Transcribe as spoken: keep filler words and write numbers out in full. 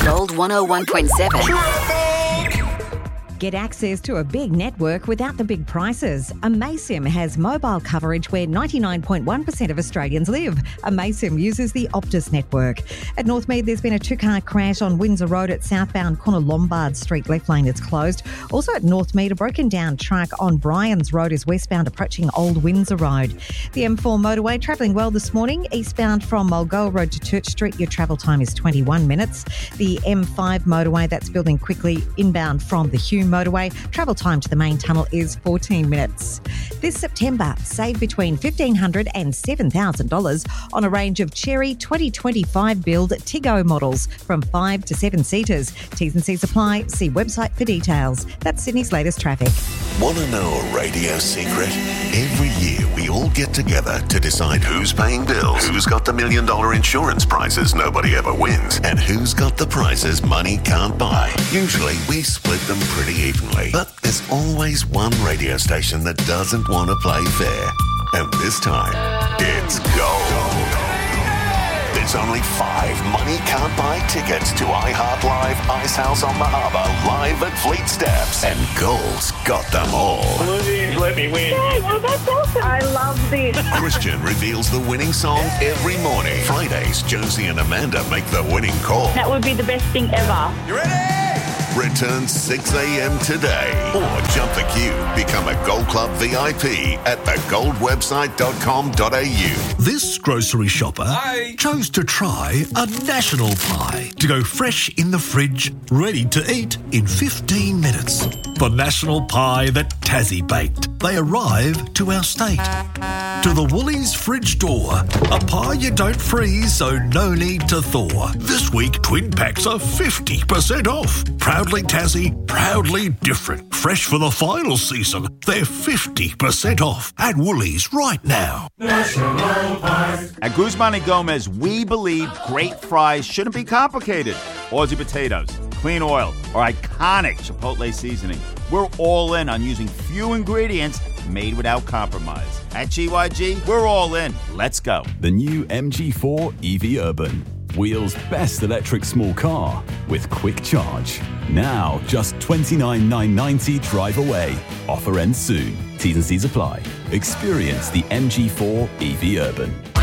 Gold one oh one point seven. Get access to a big network without the big prices. Amaysim has mobile coverage where ninety-nine point one percent of Australians live. Amaysim uses the Optus network. At Northmead, there's been a two-car crash on Windsor Road at southbound corner Lombard Street. Left lane is closed. Also at Northmead, a broken-down truck on Bryans Road is westbound approaching Old Windsor Road. The M four motorway travelling well this morning. Eastbound from Mulgoa Road to Church Street, your travel time is twenty-one minutes. The M five motorway, that's building quickly inbound from the Hume motorway. Travel time to the main tunnel is fourteen minutes. This September, save between fifteen hundred dollars and seven thousand dollars on a range of Chery twenty twenty-five build Tiggo models from five to seven seaters. T's and C's apply. See website for details. That's Sydney's latest traffic. Want to know a radio secret? Every year we all get together to decide who's paying bills, who's got the million dollar insurance prizes nobody ever wins, and who's got the prizes money can't buy. Usually we split them pretty evenly, but there's always one radio station that doesn't want to play fair. And this time, it's gold. There's only five money can't buy tickets to iHeart Live Ice House on the Harbour, live at Fleet Steps, and Gold's got them all. Please let me win. Oh, that's awesome. I love this. Christian reveals the winning song every morning. Fridays, Josie and Amanda make the winning call. That would be the best thing ever. You ready? Return six a.m. today. Or jump the queue. Become a Gold Club V I P at the gold website dot com dot a u. This grocery shopper Hi. chose to try a national pie to go fresh in the fridge, ready to eat in fifteen minutes. The national pie that Tassie baked. They arrive to our state. To the Woolies fridge door, a pie you don't freeze, so no need to thaw. This week, twin packs are fifty percent off. Proudly Tassie, proudly different. Fresh for the final season, they're fifty percent off at Woolies right now. At Guzman and Gomez, we believe great fries shouldn't be complicated. Aussie potatoes, clean oil, or iconic Chipotle seasoning. We're all in on using few ingredients made without compromise. At G Y G, we're all in. Let's go. The new M G four E V Urban. Wheels' best electric small car with quick charge. Now just twenty-nine thousand nine hundred ninety drive away. Offer ends soon. T's and C's apply. Experience the M G four E V Urban.